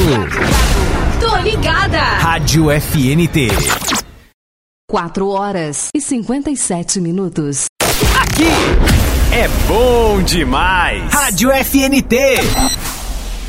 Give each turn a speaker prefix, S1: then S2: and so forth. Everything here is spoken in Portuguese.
S1: Tô ligada.
S2: Rádio FNT.
S1: 4h57.
S2: Aqui é bom demais. Rádio FNT.